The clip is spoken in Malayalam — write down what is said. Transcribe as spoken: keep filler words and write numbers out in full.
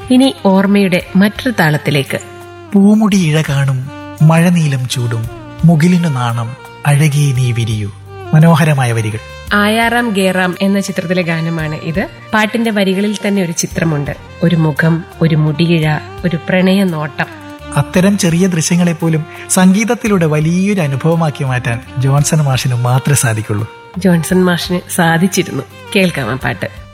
ഇനി ഓർമ്മയുടെ മറ്റൊരു താളത്തിലേക്ക്. പൂമുടി ഇഴ കാണും മഴനീലം ചൂടും മുകിലിനു നാണം അഴകേ നീ വിരിയൂ. മനോഹരമായ വരികൾ. ആയാറാം ഗേറാം എന്ന ചിത്രത്തിലെ ഗാനമാണ് ഇത്. പാട്ടിന്റെ വരികളിൽ തന്നെ ഒരു ചിത്രമുണ്ട്. ഒരു മുഖം, ഒരു മുടിയിഴ, ഒരു പ്രണയ നോട്ടം. അത്തരം ചെറിയ ദൃശ്യങ്ങളെപ്പോലും സംഗീതത്തിലൂടെ വലിയൊരു അനുഭവമാക്കി മാറ്റാൻ ജോൺസൺ മാഷിന് മാത്രമേ സാധിക്കുള്ളൂ. ജോൺസൺ മാഷിന് സാധിച്ചിരുന്നു. കേൾക്കാം ആ പാട്ട്.